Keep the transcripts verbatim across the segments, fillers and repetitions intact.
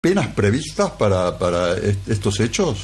penas previstas para, para est- estos hechos?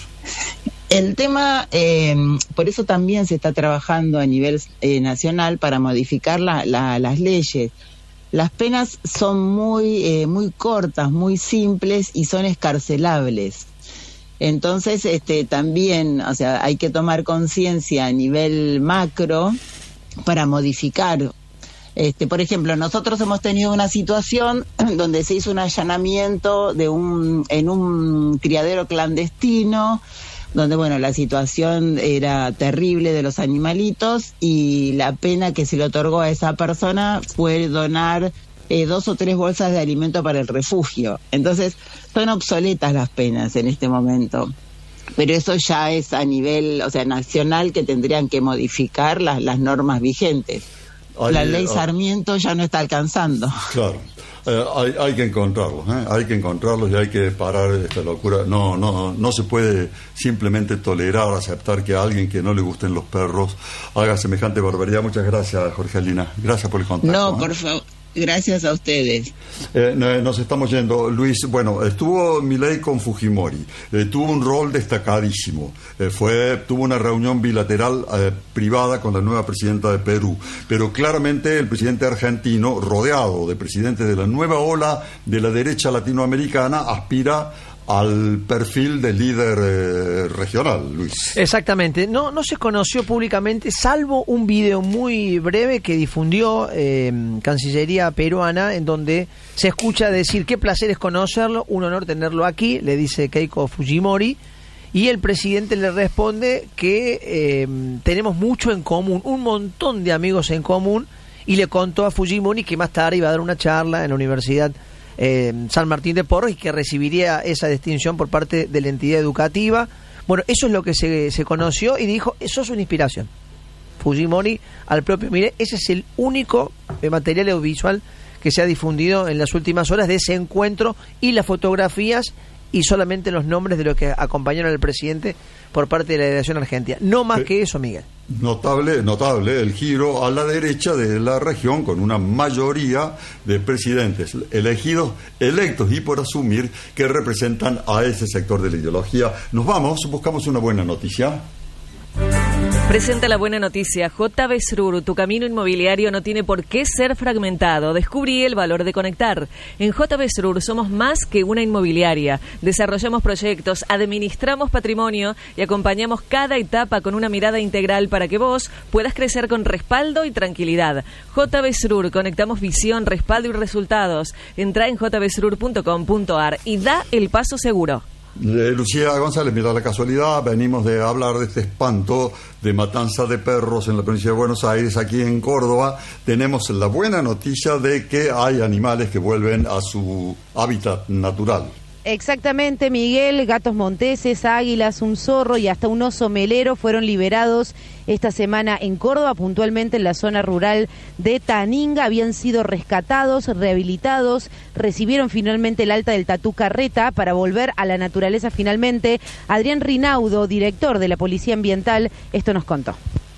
El tema, eh, por eso también se está trabajando a nivel eh, nacional para modificar la, la, las leyes. Las penas son muy, eh, muy cortas, muy simples y son escarcelables. Entonces, este, también, o sea, hay que tomar conciencia a nivel macro para modificar. Este, por ejemplo, nosotros hemos tenido una situación donde se hizo un allanamiento de un, en un criadero clandestino, donde, bueno, la situación era terrible de los animalitos y la pena que se le otorgó a esa persona fue donar eh, dos o tres bolsas de alimento para el refugio. Entonces, son obsoletas las penas en este momento. Pero eso ya es a nivel, o sea, nacional, que tendrían que modificar las, las normas vigentes. Hay, la ley Sarmiento ya no está alcanzando. Claro, eh, hay, hay que encontrarlos, ¿eh? hay que encontrarlos y hay que parar esta locura. No, no, no se puede simplemente tolerar, aceptar que a alguien que no le gusten los perros haga semejante barbaridad. Muchas gracias, Jorgelina. Gracias por el contacto. No, ¿eh? por favor. Gracias a ustedes. Eh, nos estamos yendo. Luis, bueno, estuvo Milei con Fujimori, eh, tuvo un rol destacadísimo, eh, fue tuvo una reunión bilateral eh, privada con la nueva presidenta de Perú, pero claramente el presidente argentino, rodeado de presidentes de la nueva ola de la derecha latinoamericana, aspira al perfil de líder eh, regional, Luis. Exactamente, no, no se conoció públicamente, salvo un video muy breve que difundió eh, Cancillería peruana, en donde se escucha decir: qué placer es conocerlo, un honor tenerlo aquí, le dice Keiko Fujimori, y el presidente le responde que eh, tenemos mucho en común, un montón de amigos en común, y le contó a Fujimori que más tarde iba a dar una charla en la Universidad Eh, San Martín de Porres y que recibiría esa distinción por parte de la entidad educativa. Bueno, eso es lo que se, se conoció, y dijo: eso es una inspiración. Fujimori al propio Milei, ese es el único eh, material audiovisual que se ha difundido en las últimas horas de ese encuentro, y las fotografías y solamente los nombres de los que acompañaron al presidente por parte de la delegación argentina. No más que eso, Miguel. Notable, notable el giro a la derecha de la región, con una mayoría de presidentes elegidos, electos y por asumir, que representan a ese sector de la ideología. Nos vamos, buscamos una buena noticia. Presenta la buena noticia. J B Srur, tu camino inmobiliario no tiene por qué ser fragmentado. Descubrí el valor de conectar. En J B Srur somos más que una inmobiliaria. Desarrollamos proyectos, administramos patrimonio y acompañamos cada etapa con una mirada integral para que vos puedas crecer con respaldo y tranquilidad. J B Srur, conectamos visión, respaldo y resultados. Entra en j b srur punto com punto a r y da el paso seguro. Eh, Lucía González, mira la casualidad, venimos de hablar de este espanto de matanza de perros en la provincia de Buenos Aires. Aquí en Córdoba tenemos la buena noticia de que hay animales que vuelven a su hábitat natural. Exactamente, Miguel. Gatos monteses, águilas, un zorro y hasta un oso melero fueron liberados esta semana en Córdoba, puntualmente en la zona rural de Taninga. Habían sido rescatados, rehabilitados, recibieron finalmente el alta del Tatú Carreta para volver a la naturaleza finalmente. Adrián Rinaudo, director de la Policía Ambiental, esto nos contó.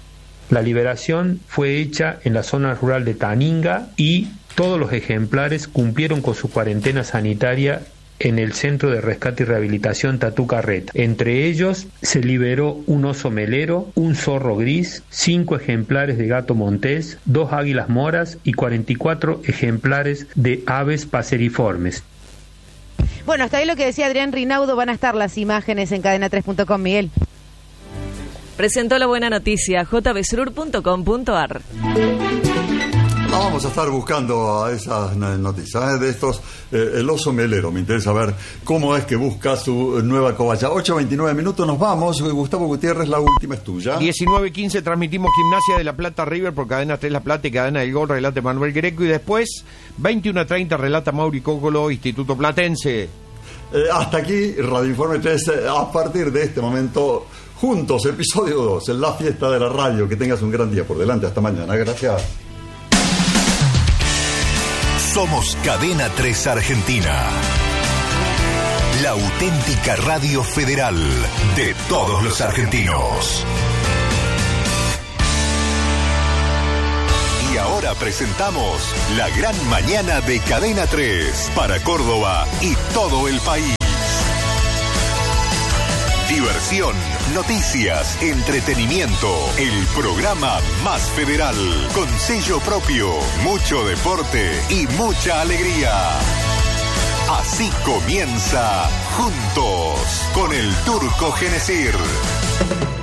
La liberación fue hecha en la zona rural de Taninga y todos los ejemplares cumplieron con su cuarentena sanitaria en el Centro de Rescate y Rehabilitación Tatú Carreta. Entre ellos se liberó un oso melero, un zorro gris, cinco ejemplares de gato montés, dos águilas moras y cuarenta y cuatro ejemplares de aves paseriformes. Bueno, hasta ahí lo que decía Adrián Rinaudo. Van a estar las imágenes en cadena tres punto com, Miguel. Presentó la buena noticia. j b srur punto com punto a r. No, vamos a estar buscando a esas noticias, ¿eh? De estos, eh, el oso melero. Me interesa ver cómo es que busca su nueva covacha. ocho veintinueve minutos, nos vamos. Gustavo Gutiérrez, la última es tuya. diecinueve quince transmitimos Gimnasia de La Plata River por Cadena tres La Plata y Cadena del Gol, relata Manuel Greco. Y después, veintiuno treinta, relata Mauri Cócolo, Instituto Platense. Eh, hasta aquí, Radio Informe tres. A partir de este momento, juntos, episodio dos, en la fiesta de la radio. Que tengas un gran día por delante. Hasta mañana. Gracias. Somos Cadena tres Argentina, la auténtica radio federal de todos los argentinos. Y ahora Ahora presentamos La Gran Mañana de Cadena tres para Córdoba y todo el país. Diversión, noticias, entretenimiento, el programa más federal, con sello propio, mucho deporte y mucha alegría. Así comienza Juntos con el Turco Genesir.